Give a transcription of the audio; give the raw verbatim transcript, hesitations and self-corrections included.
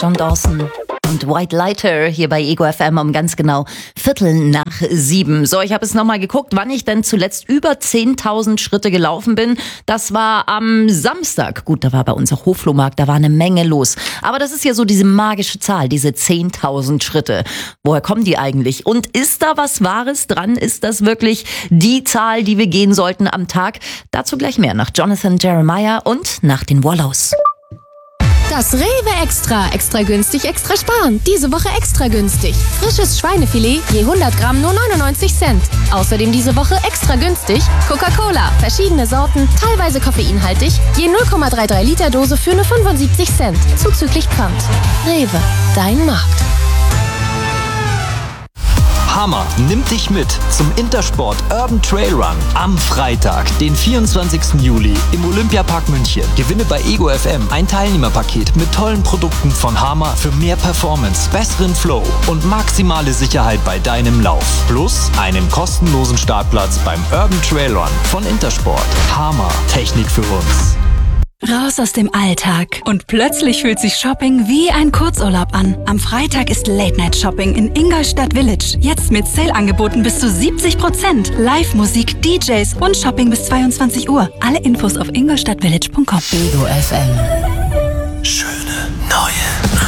John Dawson und White Lighter hier bei Ego F M um ganz genau Viertel nach sieben. So, ich habe es nochmal geguckt, wann ich denn zuletzt über zehntausend Schritte gelaufen bin. Das war am Samstag. Gut, da war bei uns auch Hofflohmarkt, da war eine Menge los. Aber das ist ja so diese magische Zahl, diese zehntausend Schritte. Woher kommen die eigentlich? Und ist da was Wahres dran? Ist das wirklich die Zahl, die wir gehen sollten am Tag? Dazu gleich mehr nach Jonathan Jeremiah und nach den Wallows. Das Rewe Extra. Extra günstig, extra sparen. Diese Woche extra günstig. Frisches Schweinefilet je hundert Gramm nur neunundneunzig Cent. Außerdem diese Woche extra günstig Coca-Cola. Verschiedene Sorten, teilweise koffeinhaltig. Je null Komma dreiunddreißig Liter Dose für nur fünfundsiebzig Cent. Zuzüglich Pfand. Rewe, dein Markt. Hammer nimmt dich mit zum Intersport Urban Trail Run am Freitag, den vierundzwanzigsten Juli im Olympiapark München. Gewinne bei Ego F M ein Teilnehmerpaket mit tollen Produkten von Hammer für mehr Performance, besseren Flow und maximale Sicherheit bei deinem Lauf. Plus einen kostenlosen Startplatz beim Urban Trail Run von Intersport. Hammer, Technik für uns. Raus aus dem Alltag. Und plötzlich fühlt sich Shopping wie ein Kurzurlaub an. Am Freitag ist Late-Night-Shopping in Ingolstadt Village. Jetzt mit Sale-Angeboten bis zu siebzig Prozent. Live-Musik, D Js und Shopping bis zweiundzwanzig Uhr. Alle Infos auf ingolstadtvillage punkt com. Ego F M. Schön.